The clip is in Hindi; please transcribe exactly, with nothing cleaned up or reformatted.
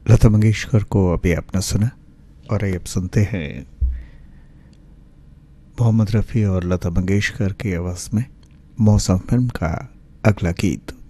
लता मंगेशकर को अभी आपने सुना और अब सुनते हैं मोहम्मद रफ़ी और लता मंगेशकर की आवाज़ में मौसम फिल्म का अगला गीत।